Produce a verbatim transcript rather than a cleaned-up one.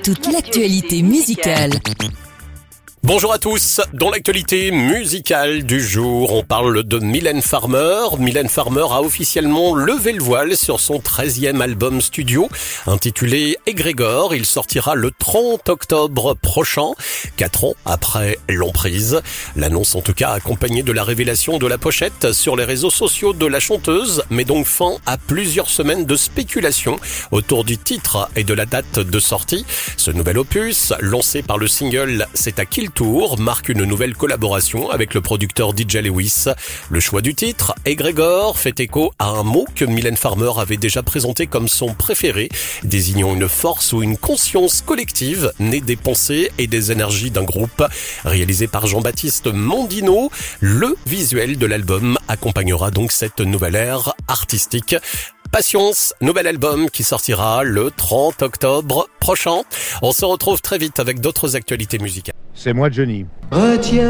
toute l'actualité musicale. Bonjour à tous, dans l'actualité musicale du jour, on parle de Mylène Farmer. Mylène Farmer a officiellement levé le voile sur son treizième album studio, intitulé Égrégore. Il sortira le trente octobre prochain, quatre ans après l'emprise. L'annonce en tout cas accompagnée de la révélation de la pochette sur les réseaux sociaux de la chanteuse, met donc fin à plusieurs semaines de spéculation autour du titre et de la date de sortie. Ce nouvel opus, lancé par le single C'est à qui le tour, marque une nouvelle collaboration avec le producteur D J Lewis. Le choix du titre, Égrégore, fait écho à un mot que Mylène Farmer avait déjà présenté comme son préféré, désignant une force ou une conscience collective née des pensées et des énergies d'un groupe. Réalisé par Jean-Baptiste Mondino, le visuel de l'album accompagnera donc cette nouvelle ère artistique. Patience, nouvel album qui sortira le trente octobre prochain. On se retrouve très vite avec d'autres actualités musicales. C'est moi Johnny. Retiens